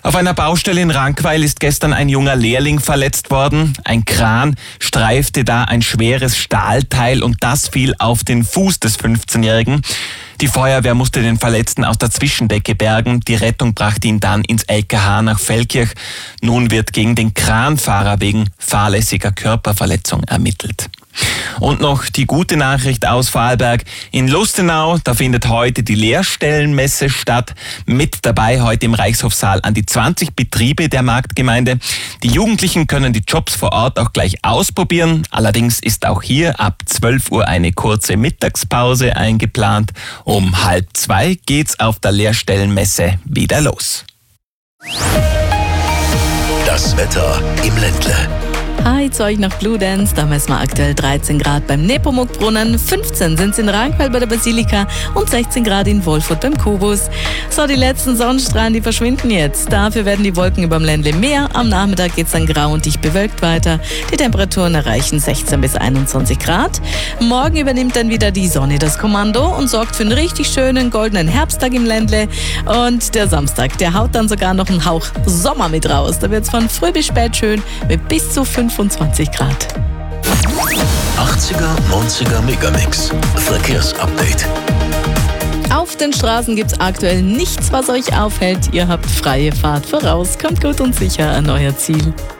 Auf einer Baustelle in Rankweil ist gestern ein junger Lehrling verletzt worden. Ein Kran streifte da ein schweres Stahlteil und das fiel auf den Fuß des 15-Jährigen. Die Feuerwehr musste den Verletzten aus der Zwischendecke bergen. Die Rettung brachte ihn dann ins LKH nach Feldkirch. Nun wird gegen den Kranfahrer wegen fahrlässiger Körperverletzung ermittelt. Und noch die gute Nachricht aus Vorarlberg. In Lustenau, da findet heute die Lehrstellenmesse statt. Mit dabei heute im Reichshofsaal an die 20 Betriebe der Marktgemeinde. Die Jugendlichen können die Jobs vor Ort auch gleich ausprobieren. Allerdings ist auch hier ab 12 Uhr eine kurze Mittagspause eingeplant. Um 1:30 geht's auf der Lehrstellenmesse wieder los. Das Wetter im Ländle. Hi, zu euch nach Blue Dance. Da messen wir aktuell 13 Grad beim Nepomuk-Brunnen, 15 sind es in Rankweil bei der Basilika und 16 Grad in Wolfurt beim Kubus. So, die letzten Sonnenstrahlen, die verschwinden jetzt. Dafür werden die Wolken über dem Ländle mehr. Am Nachmittag geht es dann grau und dicht bewölkt weiter. Die Temperaturen erreichen 16 bis 21 Grad. Morgen übernimmt dann wieder die Sonne das Kommando und sorgt für einen richtig schönen goldenen Herbsttag im Ländle. Und der Samstag, der haut dann sogar noch einen Hauch Sommer mit raus. Da wird es von früh bis spät schön mit bis zu 25 Grad. 80er, 90er Megamix. Verkehrsupdate. Auf den Straßen gibt's aktuell nichts, was euch aufhält. Ihr habt freie Fahrt voraus. Kommt gut und sicher an euer Ziel.